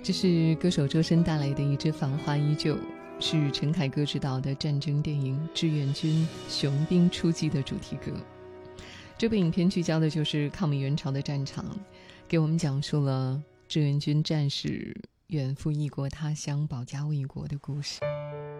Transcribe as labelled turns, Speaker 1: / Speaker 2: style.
Speaker 1: 这是歌手周深带来的一支《繁花依旧》，是陈凯歌执导的战争电影《志愿军雄兵出击》的主题歌。这部影片聚焦的就是抗美援朝的战场，给我们讲述了志愿军战士远赴异国他乡保家卫国的故事。